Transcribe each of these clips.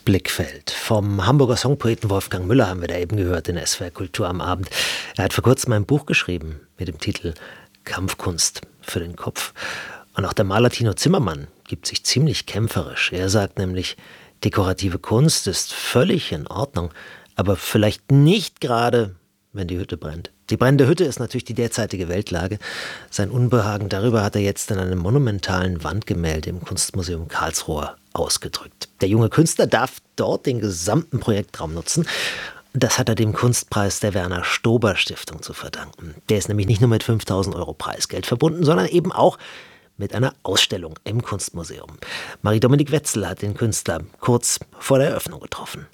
Blickfeld. Vom Hamburger Songpoeten Wolfgang Müller haben wir da eben gehört in SWR Kultur am Abend. Er hat vor kurzem ein Buch geschrieben mit dem Titel Kampfkunst für den Kopf. Und auch der Maler Tino Zimmermann gibt sich ziemlich kämpferisch. Er sagt nämlich, dekorative Kunst ist völlig in Ordnung, aber vielleicht nicht gerade, wenn die Hütte brennt. Die brennende Hütte ist natürlich die derzeitige Weltlage. Sein Unbehagen darüber hat er jetzt in einem monumentalen Wandgemälde im Kunstmuseum Karlsruhe ausgedrückt. Der junge Künstler darf dort den gesamten Projektraum nutzen. Das hat er dem Kunstpreis der Werner-Stober-Stiftung zu verdanken. Der ist nämlich nicht nur mit 5.000 € Preisgeld verbunden, sondern eben auch mit einer Ausstellung im Kunstmuseum. Marie-Dominik Wetzel hat den Künstler kurz vor der Eröffnung getroffen.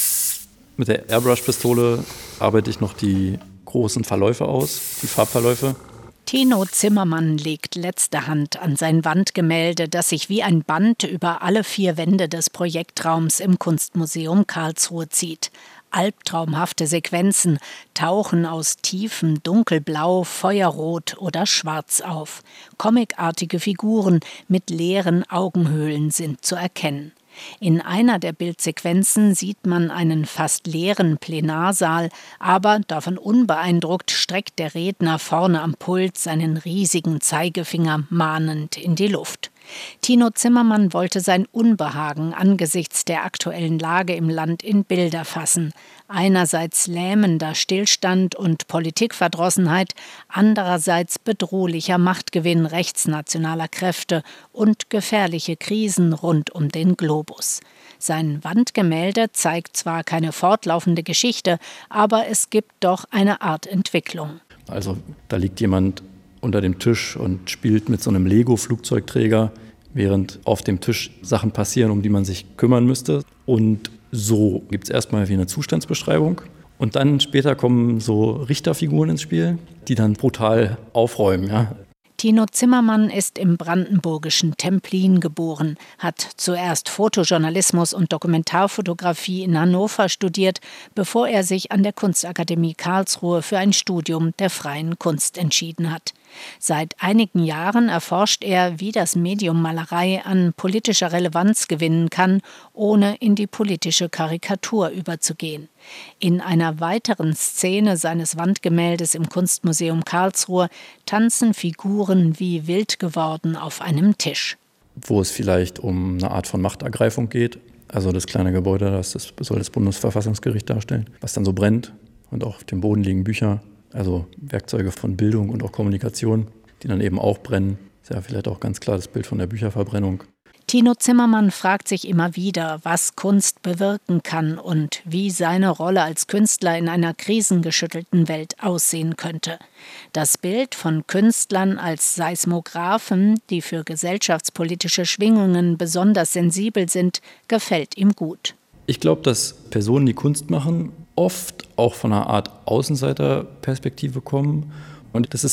Mit der Airbrush-Pistole arbeite ich noch die großen Verläufe aus, die Farbverläufe. Tino Zimmermann legt letzte Hand an sein Wandgemälde, das sich wie ein Band über alle 4 Wände des Projektraums im Kunstmuseum Karlsruhe zieht. Albtraumhafte Sequenzen tauchen aus tiefem Dunkelblau, Feuerrot oder Schwarz auf. Comicartige Figuren mit leeren Augenhöhlen sind zu erkennen. In einer der Bildsequenzen sieht man einen fast leeren Plenarsaal, aber davon unbeeindruckt streckt der Redner vorne am Pult seinen riesigen Zeigefinger mahnend in die Luft. Tino Zimmermann wollte sein Unbehagen angesichts der aktuellen Lage im Land in Bilder fassen. Einerseits lähmender Stillstand und Politikverdrossenheit, andererseits bedrohlicher Machtgewinn rechtsnationaler Kräfte und gefährliche Krisen rund um den Globus. Sein Wandgemälde zeigt zwar keine fortlaufende Geschichte, aber es gibt doch eine Art Entwicklung. Also da liegt jemand unter dem Tisch und spielt mit so einem Lego-Flugzeugträger, während auf dem Tisch Sachen passieren, um die man sich kümmern müsste. Und so gibt es erstmal wie eine Zustandsbeschreibung. Und dann später kommen so Richterfiguren ins Spiel, die dann brutal aufräumen. Ja. Tino Zimmermann ist im brandenburgischen Templin geboren, hat zuerst Fotojournalismus und Dokumentarfotografie in Hannover studiert, bevor er sich an der Kunstakademie Karlsruhe für ein Studium der freien Kunst entschieden hat. Seit einigen Jahren erforscht er, wie das Medium Malerei an politischer Relevanz gewinnen kann, ohne in die politische Karikatur überzugehen. In einer weiteren Szene seines Wandgemäldes im Kunstmuseum Karlsruhe tanzen Figuren wie wild geworden auf einem Tisch. Wo es vielleicht um eine Art von Machtergreifung geht. Also das kleine Gebäude, das soll das Bundesverfassungsgericht darstellen, was dann so brennt. Und auch auf dem Boden liegen Bücher, also Werkzeuge von Bildung und auch Kommunikation, die dann eben auch brennen. Ist ja vielleicht auch ganz klar das Bild von der Bücherverbrennung. Tino Zimmermann fragt sich immer wieder, was Kunst bewirken kann und wie seine Rolle als Künstler in einer krisengeschüttelten Welt aussehen könnte. Das Bild von Künstlern als Seismographen, die für gesellschaftspolitische Schwingungen besonders sensibel sind, gefällt ihm gut. Ich glaube, dass Personen, die Kunst machen, oft auch von einer Art Außenseiterperspektive kommen. Und das ist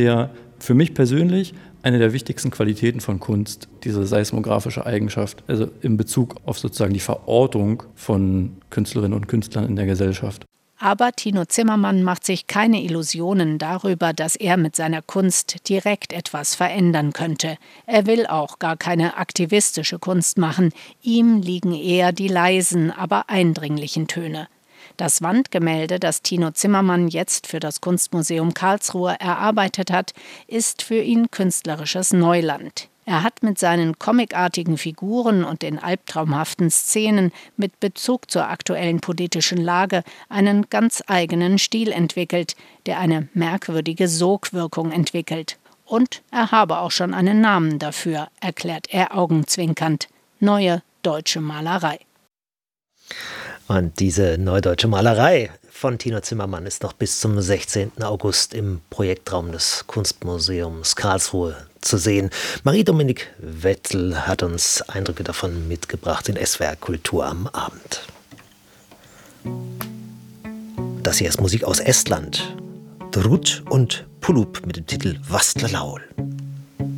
für mich persönlich, eine der wichtigsten Qualitäten von Kunst, diese seismographische Eigenschaft, also in Bezug auf sozusagen die Verortung von Künstlerinnen und Künstlern in der Gesellschaft. Aber Tino Zimmermann macht sich keine Illusionen darüber, dass er mit seiner Kunst direkt etwas verändern könnte. Er will auch gar keine aktivistische Kunst machen. Ihm liegen eher die leisen, aber eindringlichen Töne. Das Wandgemälde, das Tino Zimmermann jetzt für das Kunstmuseum Karlsruhe erarbeitet hat, ist für ihn künstlerisches Neuland. Er hat mit seinen comicartigen Figuren und den albtraumhaften Szenen mit Bezug zur aktuellen politischen Lage einen ganz eigenen Stil entwickelt, der eine merkwürdige Sogwirkung entwickelt. Und er habe auch schon einen Namen dafür, erklärt er augenzwinkernd: Neue Deutsche Malerei. Und diese Neudeutsche Malerei von Tino Zimmermann ist noch bis zum 16. August im Projektraum des Kunstmuseums Karlsruhe zu sehen. Marie-Dominik Wetzel hat uns Eindrücke davon mitgebracht in SWR Kultur am Abend. Das hier ist Musik aus Estland. Drut und Pulup mit dem Titel Vastlalaul.